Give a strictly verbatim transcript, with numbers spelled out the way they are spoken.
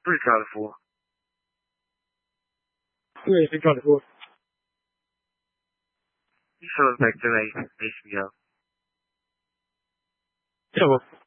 Three Charlie Four. Three, three Charlie Four. You suspect today, H B O. Yeah, well.